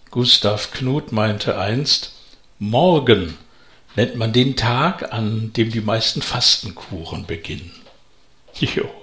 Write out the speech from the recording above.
Gustav Knuth meinte einst, morgen nennt man den Tag, an dem die meisten Fastenkuren beginnen. Jo.